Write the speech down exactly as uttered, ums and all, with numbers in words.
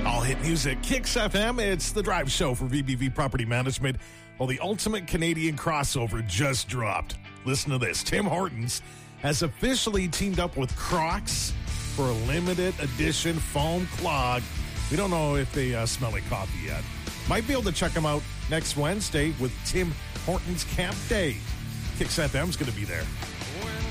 All hit music, Kicks F M. It's the drive show for V B V Property Management. Well, the ultimate Canadian crossover just dropped. Listen to this. Tim Hortons has officially teamed up with Crocs for a limited edition foam clog. We don't know if they uh, smell like coffee yet. Might be able to check them out next Wednesday with Tim Hortons Camp Day. Kicks F M's going to be there.